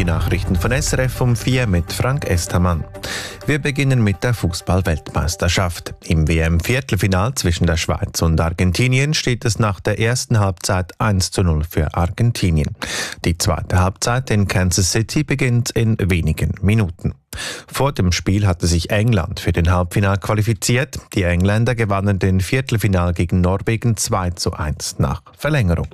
die Nachrichten von SRF um 4 mit Frank Estermann. Wir beginnen mit der Fußball-Weltmeisterschaft. Im WM-Viertelfinal zwischen der Schweiz und Argentinien steht es nach der ersten Halbzeit 1:0 für Argentinien. Die zweite Halbzeit in Kansas City beginnt in wenigen Minuten. Vor dem Spiel hatte sich England für den Halbfinal qualifiziert. Die Engländer gewannen den Viertelfinal gegen Norwegen 2:1 nach Verlängerung.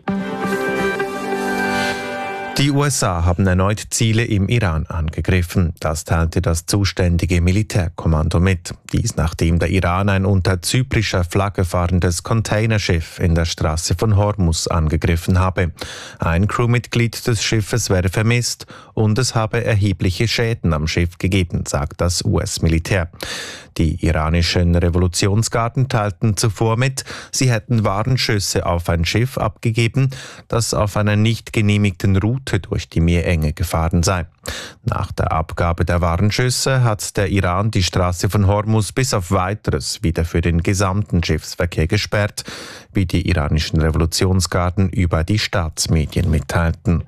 Die USA haben erneut Ziele im Iran angegriffen. Das teilte das zuständige Militärkommando mit. Dies nachdem der Iran ein unter zyprischer Flagge fahrendes Containerschiff in der Straße von Hormuz angegriffen habe. Ein Crewmitglied des Schiffes werde vermisst und es habe erhebliche Schäden am Schiff gegeben, sagt das US-Militär. Die iranischen Revolutionsgarden teilten zuvor mit, sie hätten Warnschüsse auf ein Schiff abgegeben, das auf einer nicht genehmigten Route durch die Meerenge gefahren sei. Nach der Abgabe der Warnschüsse hat der Iran die Straße von Hormuz bis auf Weiteres wieder für den gesamten Schiffsverkehr gesperrt, wie die iranischen Revolutionsgarden über die Staatsmedien mitteilten.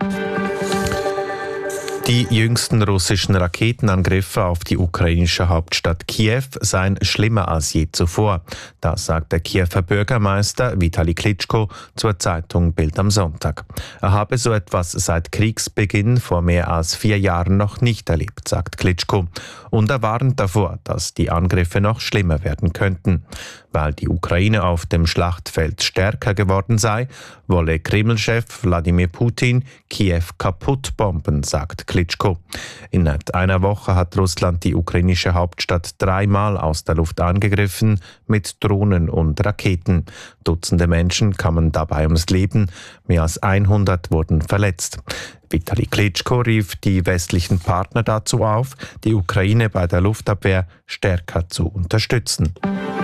Die jüngsten russischen Raketenangriffe auf die ukrainische Hauptstadt Kiew seien schlimmer als je zuvor. Das sagt der Kiewer Bürgermeister Vitali Klitschko zur Zeitung Bild am Sonntag. Er habe so etwas seit Kriegsbeginn vor mehr als 4 Jahren noch nicht erlebt, sagt Klitschko. Und er warnt davor, dass die Angriffe noch schlimmer werden könnten. Weil die Ukraine auf dem Schlachtfeld stärker geworden sei, wolle Kreml-Chef Wladimir Putin Kiew kaputt bomben, sagt Klitschko. Innerhalb einer Woche hat Russland die ukrainische Hauptstadt 3-mal aus der Luft angegriffen mit Drohnen und Raketen. Dutzende Menschen kamen dabei ums Leben, mehr als 100 wurden verletzt. Vitali Klitschko rief die westlichen Partner dazu auf, die Ukraine bei der Luftabwehr stärker zu unterstützen.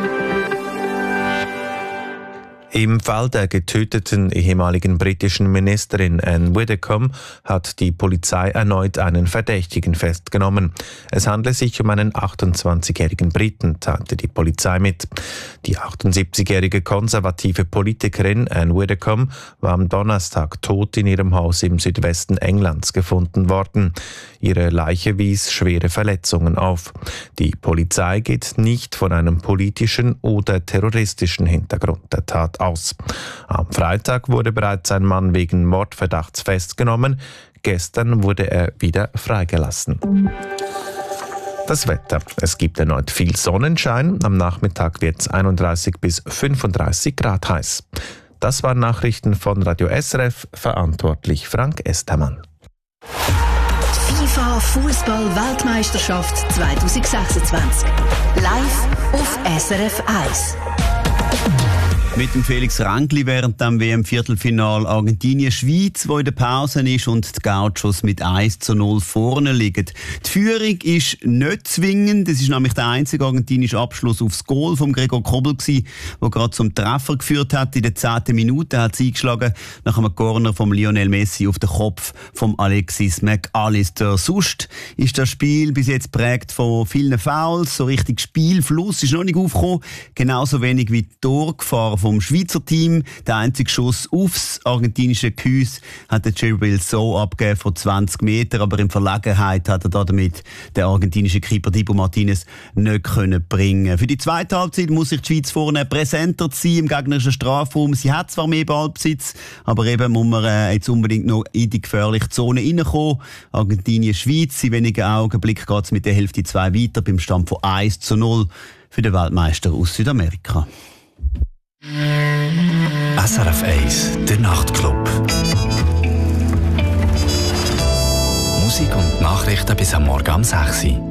Im Fall der getöteten ehemaligen britischen Ministerin Anne Widdecombe hat die Polizei erneut einen Verdächtigen festgenommen. Es handle sich um einen 28-jährigen Briten, teilte die Polizei mit. Die 78-jährige konservative Politikerin Anne Widdecombe war am Donnerstag tot in ihrem Haus im Südwesten Englands gefunden worden. Ihre Leiche wies schwere Verletzungen auf. Die Polizei geht nicht von einem politischen oder terroristischen Hintergrund der Tat aus. Am Freitag wurde bereits ein Mann wegen Mordverdachts festgenommen. Gestern wurde er wieder freigelassen. Das Wetter. Es gibt erneut viel Sonnenschein. Am Nachmittag wird es 31 bis 35 Grad heiß. Das waren Nachrichten von Radio SRF, verantwortlich Frank Estermann. FIFA Fußball-Weltmeisterschaft 2026. Live auf SRF 1. Mit dem Felix Rengli während dem WM-Viertelfinal Argentinien-Schweiz, wo in der Pause ist und die Gauchos mit 1:0 vorne liegen. Die Führung ist nicht zwingend. Es ist nämlich der einzige argentinische Abschluss aufs Goal von Gregor Kobel gewesen, der gerade zum Treffer geführt hat. In der 10. Minute hat es eingeschlagen nach einem Corner von Lionel Messi auf den Kopf von Alexis McAllister. Sonst ist das Spiel bis jetzt geprägt von vielen Fouls. So richtig Spielfluss ist noch nicht aufgekommen. Genauso wenig wie die Torgefahr vom Schweizer Team. Der einzige Schuss aufs argentinische Gehäuse hat der Gilberto so abgegeben von 20 Metern, aber in Verlegenheit hat er damit den argentinischen Keeper Dibu Martinez nicht können bringen. Für die zweite Halbzeit muss sich die Schweiz vorne präsenter sein im gegnerischen Strafraum. Sie hat zwar mehr Ballbesitz, aber eben muss man jetzt unbedingt noch in die gefährliche Zone reinkommen. Argentinien-Schweiz, in wenigen Augenblicken geht es mit der Hälfte 2 weiter beim Stand von 1:0 für den Weltmeister aus Südamerika. SRF 1, der Nachtclub. Musik und Nachrichten bis am Morgen um 6 Uhr.